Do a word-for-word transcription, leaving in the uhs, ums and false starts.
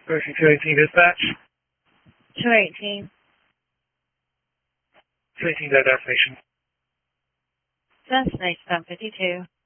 Ocean two eighteen dispatch. two eighteen. two eighteen, that destination. Destination fifty-two.